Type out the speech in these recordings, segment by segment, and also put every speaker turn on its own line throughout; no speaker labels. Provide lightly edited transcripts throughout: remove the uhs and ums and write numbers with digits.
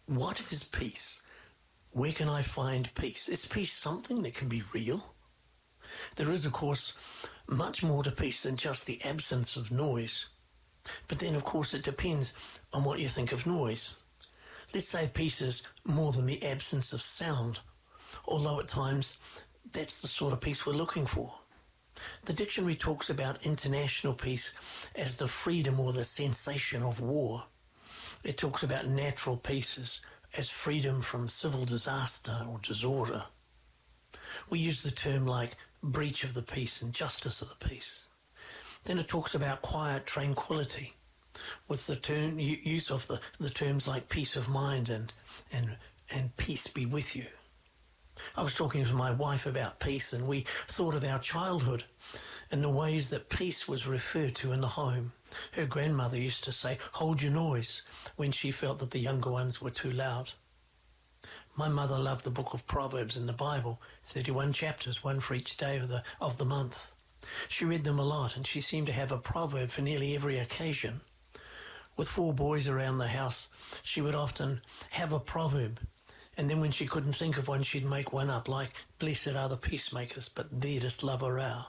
What is peace? Where can I find peace? Is peace something that can be real? There is, of course, much more to peace than just the absence of noise. But then, of course, it depends on what you think of noise. Let's say peace is more than the absence of sound, although at times that's the sort of peace we're looking for. The dictionary talks about international peace as the freedom or the cessation of war. It talks about natural peace as freedom from civil disaster or disorder. We use the term like breach of the peace and justice of the peace. Then it talks about quiet tranquility with the use of the terms like peace of mind and peace be with you. I was talking to my wife about peace, and we thought of our childhood and the ways that peace was referred to in the home. Her grandmother used to say, "Hold your noise," when she felt that the younger ones were too loud. My mother loved the book of Proverbs in the Bible, 31 chapters, one for each day of the month. She read them a lot, and she seemed to have a proverb for nearly every occasion. With 4 boys around the house, she would often have a proverb, and then when she couldn't think of one, she'd make one up, like, "Blessed are the peacemakers, but they just love a row."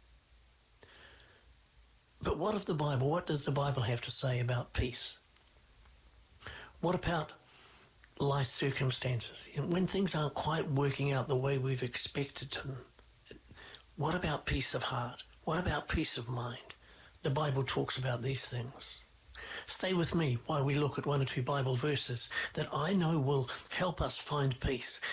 But what of the Bible? What does the Bible have to say about peace? What about life circumstances? When things aren't quite working out the way we've expected them, what about peace of heart? What about peace of mind? The Bible talks about these things. Stay with me while we look at 1 or 2 Bible verses that I know will help us find peace